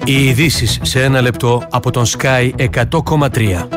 Οι ειδήσεις σε ένα λεπτό από τον Sky 100,3.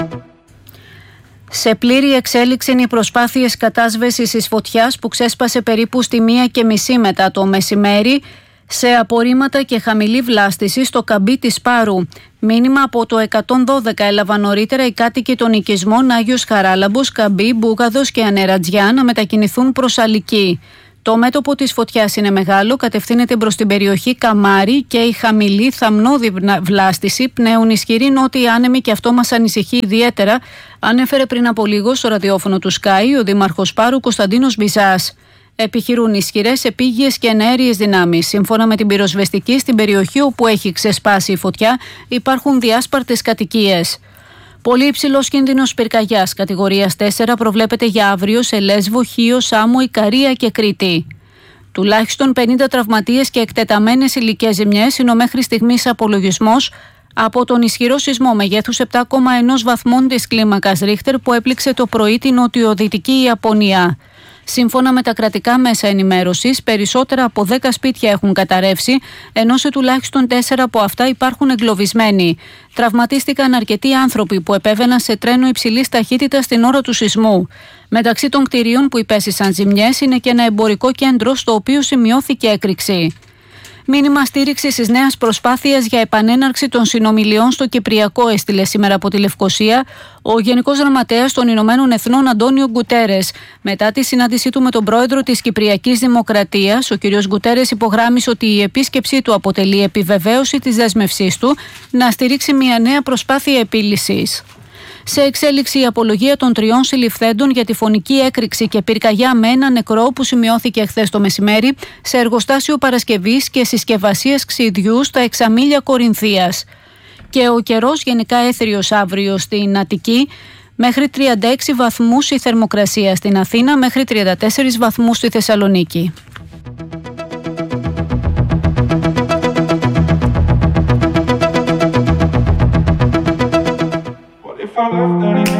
Σε πλήρη εξέλιξη είναι οι προσπάθειες κατάσβεσης της φωτιάς που ξέσπασε περίπου στη 1:30 μετά το μεσημέρι σε απορρίμματα και χαμηλή βλάστηση στο καμπί της Πάρου. Μήνυμα από το 112 έλαβαν νωρίτερα οι κάτοικοι των οικισμών Άγιος Χαράλαμπος, Καμπί, Μπούγαδος και Ανερατζιά να μετακινηθούν προς Αλική. Το μέτωπο της φωτιάς είναι μεγάλο, κατευθύνεται προς την περιοχή Καμάρι και η χαμηλή θαμνώδη βλάστηση πνέουν ισχυροί νότιοι άνεμοι και αυτό μας ανησυχεί ιδιαίτερα, ανέφερε πριν από λίγο στο ραδιόφωνο του Sky ο Δήμαρχος Πάρου Κωνσταντίνος Μπιζάς. Επιχειρούν ισχυρές επίγειες και εναέριες δυνάμεις. Σύμφωνα με την πυροσβεστική, στην περιοχή όπου έχει ξεσπάσει η φωτιά υπάρχουν διάσπαρτες κατοικίες. Πολύ υψηλός κίνδυνος πυρκαγιάς κατηγορίας 4 προβλέπεται για αύριο σε Λέσβο, Χίο, Σάμο, Ικαρία και Κρήτη. Τουλάχιστον 50 τραυματίες και εκτεταμένες υλικές ζημιές είναι ο μέχρι στιγμής απολογισμός από τον ισχυρό σεισμό μεγέθους 7,1 βαθμών της κλίμακας Ρίχτερ που έπληξε το πρωί την νοτιοδυτική Ιαπωνία. Σύμφωνα με τα κρατικά μέσα ενημέρωσης, περισσότερα από 10 σπίτια έχουν καταρρεύσει, ενώ σε τουλάχιστον 4 από αυτά υπάρχουν εγκλωβισμένοι. Τραυματίστηκαν αρκετοί άνθρωποι που επέβαιναν σε τρένο υψηλής ταχύτητας την ώρα του σεισμού. Μεταξύ των κτηρίων που υπέστησαν ζημιές είναι και ένα εμπορικό κέντρο στο οποίο σημειώθηκε έκρηξη. Μήνυμα στήριξης της νέας προσπάθειας για επανέναρξη των συνομιλιών στο Κυπριακό έστειλε σήμερα από τη Λευκοσία ο Γενικός Γραμματέας των Ηνωμένων Εθνών Αντώνιο Γκουτέρες. Μετά τη συνάντησή του με τον πρόεδρο της Κυπριακής Δημοκρατίας, ο κ. Γκουτέρες υπογράμμισε ότι η επίσκεψή του αποτελεί επιβεβαίωση της δέσμευσής του να στηρίξει μια νέα προσπάθεια επίλυσης. Σε εξέλιξη η απολογία των 3 συλληφθέντων για τη φωνική έκρηξη και πυρκαγιά με ένα νεκρό που σημειώθηκε χθες το μεσημέρι σε εργοστάσιο παρασκευής και συσκευασίας ξυδιού στα Εξαμήλια Κορινθίας. Και ο καιρός γενικά έθριος αύριο στην Αττική, μέχρι 36 βαθμούς η θερμοκρασία στην Αθήνα, μέχρι 34 βαθμούς στη Θεσσαλονίκη.